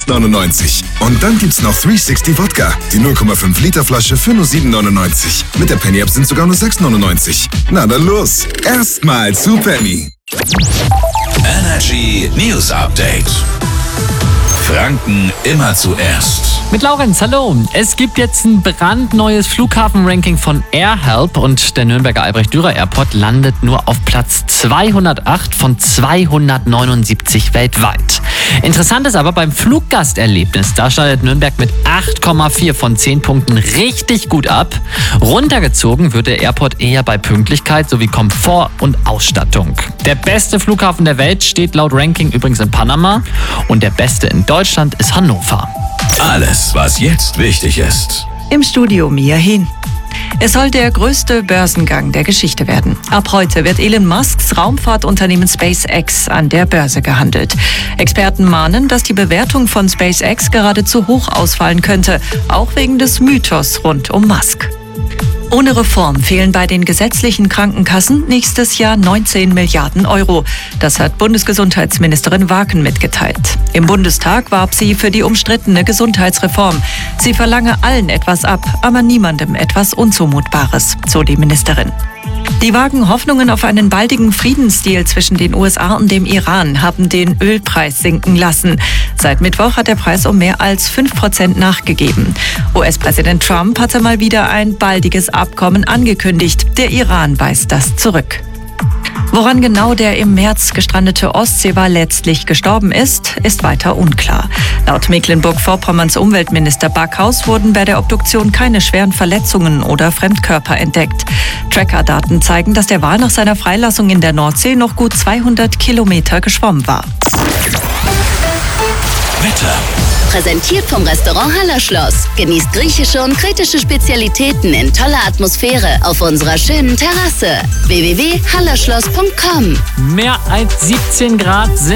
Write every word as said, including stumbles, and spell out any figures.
neunundneunzig. Und dann gibt's noch dreihundertsechzig Wodka, die null Komma fünf Liter Flasche für nur sieben neunundneunzig. Mit der Penny App sind sogar nur sechs neunundneunzig. Na dann los, erstmal zu Penny. Energy News Update. Franken immer zuerst. Mit Laurenz, hallo. Es gibt jetzt ein brandneues Flughafen-Ranking von AirHelp und der Nürnberger Albrecht-Dürer Airport landet nur auf Platz zweihundertacht von zweihundertneunundsiebzig weltweit. Interessant ist aber beim Fluggasterlebnis, da schneidet Nürnberg mit acht Komma vier von zehn Punkten richtig gut ab. Runtergezogen wird der Airport eher bei Pünktlichkeit sowie Komfort und Ausstattung. Der beste Flughafen der Welt steht laut Ranking übrigens in Panama und der beste in Deutschland ist Hannover. Alles, was jetzt wichtig ist. Im Studio Mia Hin. Es soll der größte Börsengang der Geschichte werden. Ab heute wird Elon Musks Raumfahrtunternehmen SpaceX an der Börse gehandelt. Experten mahnen, dass die Bewertung von SpaceX gerade zu hoch ausfallen könnte, auch wegen des Mythos rund um Musk. Ohne Reform fehlen bei den gesetzlichen Krankenkassen nächstes Jahr neunzehn Milliarden Euro. Das hat Bundesgesundheitsministerin Waken mitgeteilt. Im Bundestag warb sie für die umstrittene Gesundheitsreform. Sie verlange allen etwas ab, aber niemandem etwas Unzumutbares, so die Ministerin. Die vagen Hoffnungen auf einen baldigen Friedensdeal zwischen den U S A und dem Iran haben den Ölpreis sinken lassen. Seit Mittwoch hat der Preis um mehr als fünf Prozent nachgegeben. U S-Präsident Trump hatte mal wieder ein baldiges Abkommen angekündigt. Der Iran weist das zurück. Woran genau der im März gestrandete Ostseewal letztlich gestorben ist, ist weiter unklar. Laut Mecklenburg-Vorpommerns Umweltminister Backhaus wurden bei der Obduktion keine schweren Verletzungen oder Fremdkörper entdeckt. Tracker-Daten zeigen, dass der Wal nach seiner Freilassung in der Nordsee noch gut zweihundert Kilometer geschwommen war. Wetter. Präsentiert vom Restaurant Hallerschloss. Genießt griechische und kretische Spezialitäten in toller Atmosphäre auf unserer schönen Terrasse. w w w punkt hallerschloss punkt com. Mehr als siebzehn Grad sind